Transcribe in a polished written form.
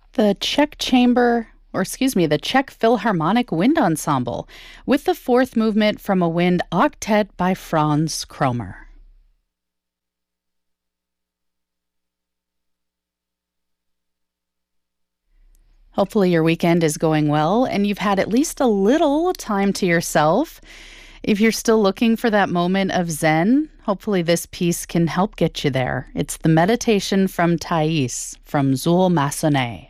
the Czech Philharmonic Wind Ensemble, with the fourth movement from a wind octet by Franz Kromer. Hopefully, your weekend is going well and you've had at least a little time to yourself. If you're still looking for that moment of Zen, hopefully this piece can help get you there. It's the meditation from Thais from Zul Massonet.